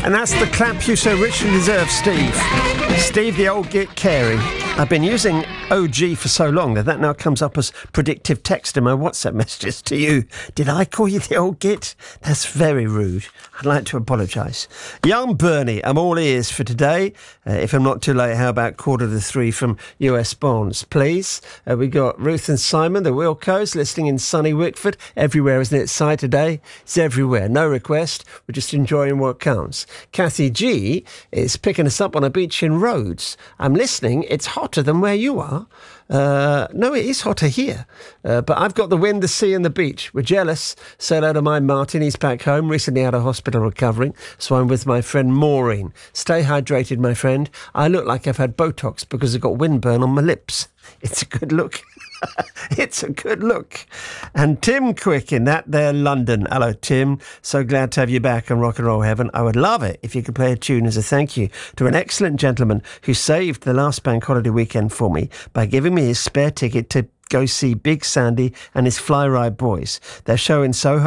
And that's the clap you so richly deserve, Steve. Steve, the old git Carey. I've been using OG for so long that now comes up as predictive text in my WhatsApp messages to you. Did I call you the old git? That's very rude. I'd like to apologise. Young Bernie, I'm all ears for today. If I'm not too late, how about 2:45 from US Bonds, please? We got Ruth and Simon, the Wilcos, listening in sunny Wickford. Everywhere, isn't it? Si today? It's everywhere. No request. We're just enjoying what counts. Kathy G is picking us up on a beach in Rhodes. I'm listening. It's hotter than where you are. No, it is hotter here. But I've got the wind, the sea and the beach. We're jealous. Say hello to my Martin. He's back home, recently out of hospital recovering. So I'm with my friend Maureen. Stay hydrated, my friend. I look like I've had Botox because I've got windburn on my lips. It's a good look. It's a good look. And Tim Quick in that there London. Hello, Tim. So glad to have you back on Rock and Roll Heaven. I would love it if you could play a tune as a thank you to an excellent gentleman who saved the last bank holiday weekend for me by giving me his spare ticket to go see Big Sandy and his Fly Ride Boys. Their show in Soho